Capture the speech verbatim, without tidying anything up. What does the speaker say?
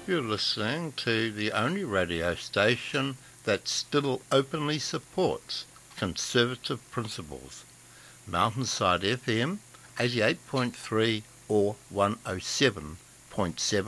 You're listening to the only radio station that still openly supports conservative principles. Mountainside F M, eighty-eight point three or one oh seven point seven